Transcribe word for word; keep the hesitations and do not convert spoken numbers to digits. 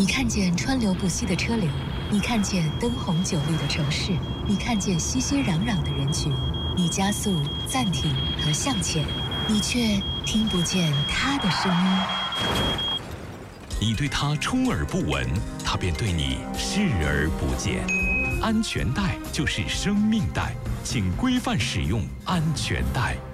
看见川流不息的车流，你看见灯红酒绿的城市，你看见熙熙攘攘的人群，你加速、暂停和向前，你却听不见他的声音。 你对他充耳不闻，他便对你视而不见。安全带就是生命带，请规范使用安全带。